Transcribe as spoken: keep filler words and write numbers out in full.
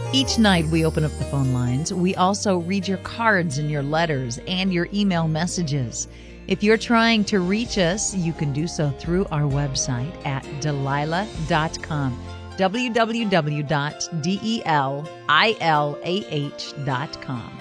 Each night we open up the phone lines. We also read your cards and your letters and your email messages. If you're trying to reach us, you can do so through our website at delilah dot com. w w w dot delilah dot com.